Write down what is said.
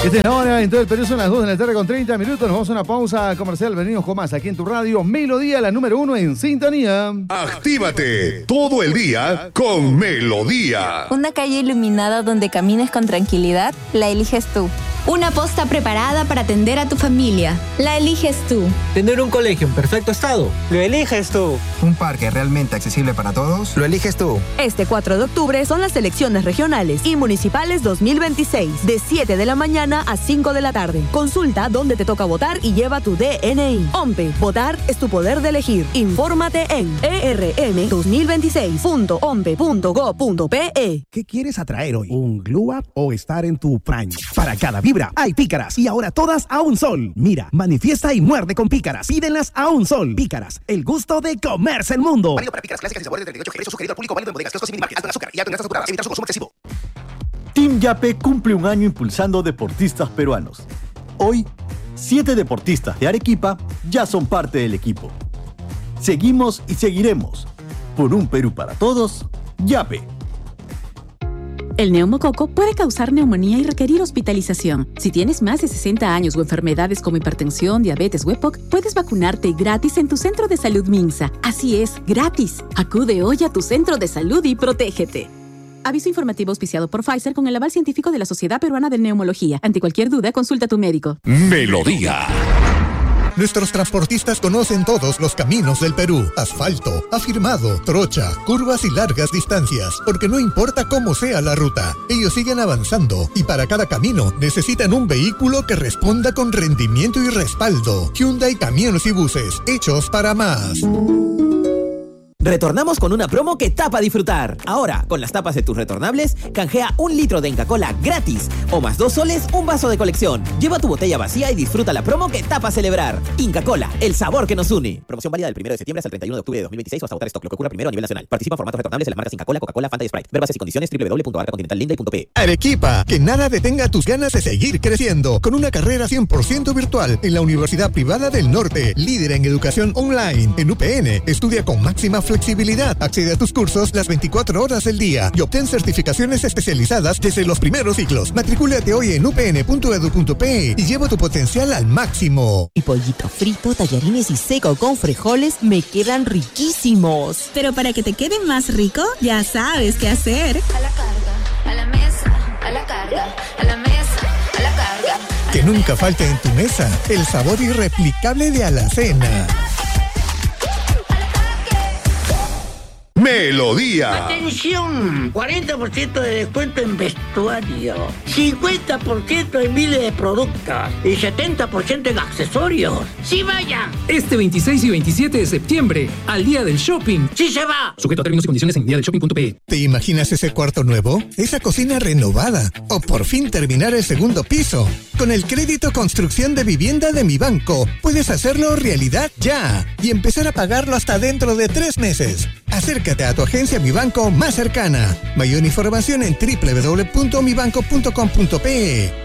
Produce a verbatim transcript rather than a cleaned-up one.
Esta es la hora, en todo el Perú son las dos de la tarde con treinta minutos. Nos vamos a una pausa comercial. Venimos con más aquí en tu radio. Melodía, la número uno en sintonía. Actívate todo el día con Melodía. Una calle iluminada donde camines con tranquilidad, la eliges tú. Una posta preparada para atender a tu familia, la eliges tú. Tener un colegio en perfecto estado, lo eliges tú. Un parque realmente accesible para todos, lo eliges tú. Este cuatro de octubre son las elecciones regionales y municipales dos mil veintiséis, de siete de la mañana a cinco de la tarde. Consulta dónde te toca votar y lleva tu D N I. OMPE, votar es tu poder de elegir. Infórmate en e r m dos mil veintiséis punto ompe punto go punto pe. ¿Qué quieres atraer hoy? ¿Un glow up o estar en tu prime? Para cada vibra hay pícaras y ahora todas a un sol. Mira, manifiesta y muerde con pícaras. Pídenlas a un sol. Pícaras, el gusto de comerse el mundo. Válido para pícaras clásicas y sabores de treinta y ocho Jerez, sugerido al público, válido en bodegas, kioscos y minimarkets. Alto en azúcar y alto en grasas saturadas. Evitar su consumo excesivo. Team Yape cumple un año impulsando deportistas peruanos. Hoy, siete deportistas de Arequipa ya son parte del equipo. Seguimos y seguiremos. Por un Perú para todos, Yape. El neumococo puede causar neumonía y requerir hospitalización. Si tienes más de sesenta años o enfermedades como hipertensión, diabetes o E P O C, puedes vacunarte gratis en tu centro de salud Minsa. Así es, gratis. Acude hoy a tu centro de salud y protégete. Aviso informativo auspiciado por Pfizer con el aval científico de la Sociedad Peruana de Neumología. Ante cualquier duda, consulta a tu médico. Melodía. Nuestros transportistas conocen todos los caminos del Perú. Asfalto, afirmado, trocha, curvas y largas distancias. Porque no importa cómo sea la ruta, ellos siguen avanzando. Y para cada camino necesitan un vehículo que responda con rendimiento y respaldo. Hyundai Camiones y Buses, hechos para más. Retornamos con una promo que tapa disfrutar. Ahora, con las tapas de tus retornables, canjea un litro de Inca Kola gratis. O más dos soles, un vaso de colección. Lleva tu botella vacía y disfruta la promo que tapa celebrar. Inca Kola, el sabor que nos une. Promoción válida del primero de septiembre hasta el treinta y uno de octubre de dos mil veintiséis o hasta agotar stock, lo que ocurra primero a nivel nacional. Participa en formatos retornables de las marcas Inca Kola, Coca-Cola, Fanta y Sprite. Ver bases y condiciones doble u doble u doble u punto arca continental linda punto pe. Arequipa, que nada detenga tus ganas de seguir creciendo. Con una carrera cien por ciento virtual en la Universidad Privada del Norte, líder en educación online. En U P N, estudia con máxima flexibilidad. Accede a tus cursos las veinticuatro horas del día y obtén certificaciones especializadas desde los primeros ciclos. Matricúlate hoy en u p n punto e d u punto pe y lleva tu potencial al máximo. Y pollito frito, tallarines y seco con frijoles me quedan riquísimos. Pero para que te queden más rico, ya sabes qué hacer. A la carga, a la mesa, a la carga, a la mesa, a la carga. Que nunca falte en tu mesa el sabor irreplicable de Alacena. Melodía. Atención, cuarenta por ciento de descuento en vestuario, cincuenta por ciento en miles de productos y setenta por ciento en accesorios. ¡Sí vaya! Este veintiséis y veintisiete de septiembre, al día del shopping. ¡Sí se va! Sujeto a términos y condiciones en día del shopping punto pe. ¿Te imaginas ese cuarto nuevo? ¿Esa cocina renovada? ¿O por fin terminar el segundo piso? Con el crédito construcción de vivienda de Mi Banco, puedes hacerlo realidad ya y empezar a pagarlo hasta dentro de tres meses. Acércate a tu agencia Mi Banco más cercana. Mayor información en doble u doble u doble u punto mi banco punto com punto pe.